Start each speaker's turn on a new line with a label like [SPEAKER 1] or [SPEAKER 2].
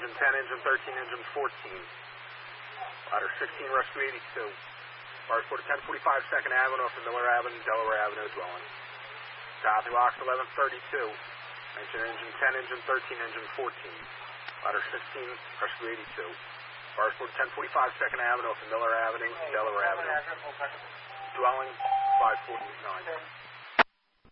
[SPEAKER 1] engine 10, engine 13, engine 14. Ladder 16, rescue 82. Fire report 1045 2nd Avenue off of Miller Avenue, Delaware Avenue dwelling. Copy, box 1132. Mention engine 10, engine 13, engine 14. Ladder 16, rescue 82. Fire report 1045 2nd Avenue off of Miller Avenue, Delaware Avenue. Dwelling 549.